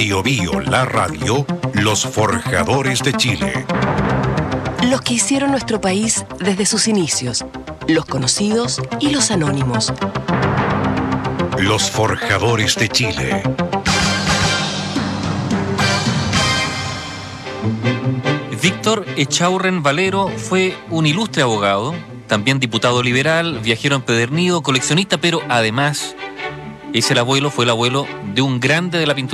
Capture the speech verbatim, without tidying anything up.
Bio Bio, la radio, los forjadores de Chile. Los que hicieron nuestro país desde sus inicios, los conocidos y los anónimos. Los forjadores de Chile. Víctor Echaurren Valero fue un ilustre abogado, también diputado liberal, viajero empedernido, coleccionista, pero además es el abuelo, fue el abuelo de un grande de la pintura